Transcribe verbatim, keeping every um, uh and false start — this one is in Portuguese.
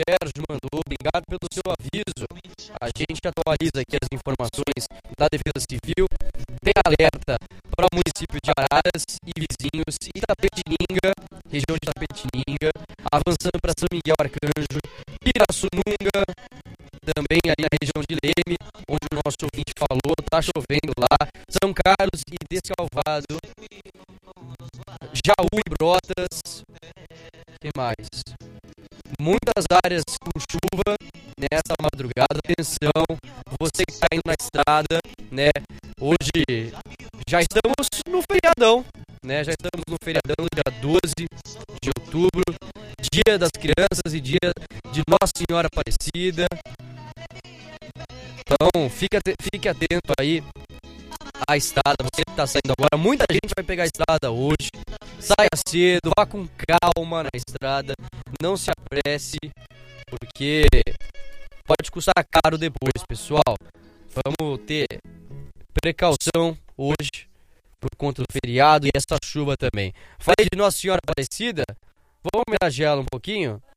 Sérgio mandou, obrigado pelo seu aviso. A gente atualiza aqui as informações da Defesa Civil. Tem alerta para o município de Araras e vizinhos, Itapetininga, região de Itapetininga, avançando para São Miguel Arcanjo, Pirassununga, também ali na região de Leme, onde o nosso ouvinte falou, tá chovendo lá, São Carlos e Descalvado, Jaú e Brotas, o que mais? Muitas áreas com chuva nessa madrugada, atenção, você que está indo na estrada, né, hoje já estamos no feriadão, né, já estamos no feriadão, dia doze de outubro, dia das crianças e dia de Nossa Senhora Aparecida. Então, fique, fique atento aí à estrada, você que está saindo agora. Muita gente vai pegar a estrada hoje. Saia cedo, vá com calma na estrada, não se apresse, porque pode custar caro depois, pessoal. Vamos ter precaução hoje por conta do feriado e essa chuva também. Falei de Nossa Senhora Aparecida, vamos homenageá-la um pouquinho?